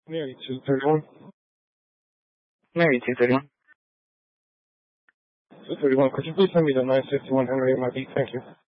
Mary 231. Mary 231. 231, could you please send me the 951 Henry MIB? Thank you.